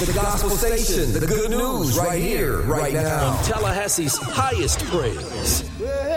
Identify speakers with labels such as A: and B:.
A: The gospel station, the good news right here, right now.
B: On Tallahassee's highest praise.